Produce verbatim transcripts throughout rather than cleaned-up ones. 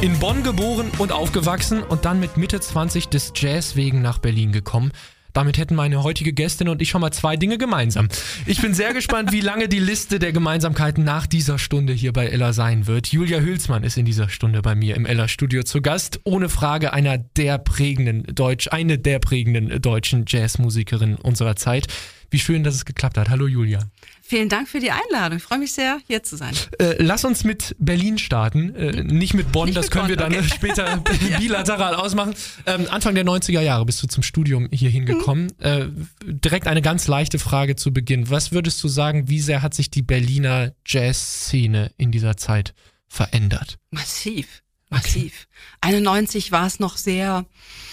In Bonn geboren und aufgewachsen und dann mit Mitte zwanzig des Jazz wegen nach Berlin gekommen. Damit hätten meine heutige Gästin und ich schon mal zwei Dinge gemeinsam. Ich bin sehr gespannt, wie lange die Liste der Gemeinsamkeiten nach dieser Stunde hier bei Ella sein wird. Julia Hülsmann ist in dieser Stunde bei mir im Ella-Studio zu Gast. Ohne Frage einer der prägenden Deutsch, eine der prägenden deutschen Jazzmusikerinnen unserer Zeit. Wie schön, dass es geklappt hat. Hallo Julia. Vielen Dank für die Einladung. Ich freue mich sehr, hier zu sein. Äh, lass uns mit Berlin starten, äh, nicht mit Bonn, nicht das mit können Bonn, wir dann okay. später bilateral ausmachen. Ähm, Anfang der neunziger Jahre bist du zum Studium hier hingekommen. Mhm. Äh, direkt eine ganz leichte Frage zu Beginn. Was würdest du sagen, wie sehr hat sich die Berliner Jazzszene in dieser Zeit verändert? Massiv, massiv. Okay. einundneunzig war es noch sehr,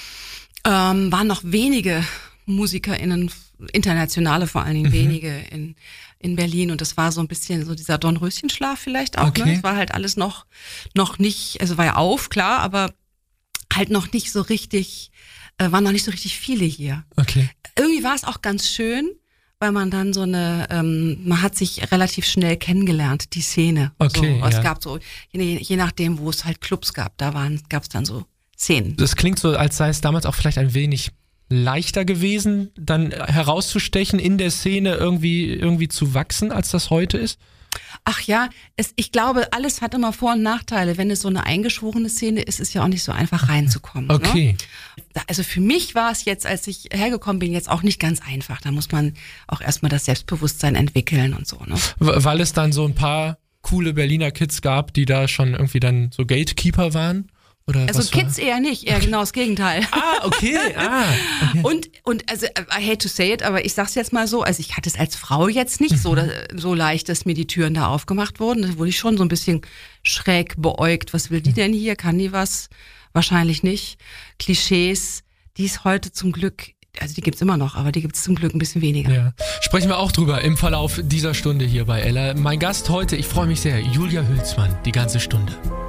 ähm, waren noch wenige MusikerInnen, internationale vor allen Dingen, mhm. wenige in in Berlin, und das war so ein bisschen so dieser Dornröschenschlaf vielleicht auch, okay. ne? Es war halt alles noch noch nicht, also war ja auf, klar, aber halt noch nicht so richtig, äh, waren noch nicht so richtig viele hier. Okay. Irgendwie war es auch ganz schön, weil man dann so eine, ähm, man hat sich relativ schnell kennengelernt, die Szene. Okay, so, es ja. gab so, je, je nachdem, wo es halt Clubs gab, da waren, gab es dann so Szenen. Das klingt so, als sei es damals auch vielleicht ein wenig leichter gewesen, dann herauszustechen, in der Szene irgendwie irgendwie zu wachsen, als das heute ist? Ach ja, es, ich glaube, alles hat immer Vor- und Nachteile. Wenn es so eine eingeschworene Szene ist, ist es ja auch nicht so einfach reinzukommen. Okay. Ne? Also für mich war es jetzt, als ich hergekommen bin, jetzt auch nicht ganz einfach. Da muss man auch erstmal das Selbstbewusstsein entwickeln und so. Ne? Weil es dann so ein paar coole Berliner Kids gab, die da schon irgendwie dann so Gatekeeper waren? Oder also Kids war? Eher nicht, eher genau das Gegenteil. Ah, okay. Ah, okay. Und, und also, I hate to say it, aber ich sag's jetzt mal so, also ich hatte es als Frau jetzt nicht mhm. so, so leicht, dass mir die Türen da aufgemacht wurden. Da wurde ich schon so ein bisschen schräg beäugt. Was will die denn hier? Kann die was? Wahrscheinlich nicht. Klischees, die es heute zum Glück, also die gibt's immer noch, aber die gibt's zum Glück ein bisschen weniger. Ja. Sprechen wir auch drüber im Verlauf dieser Stunde hier bei Ella. Mein Gast heute, ich freue mich sehr, Julia Hülsmann, die ganze Stunde.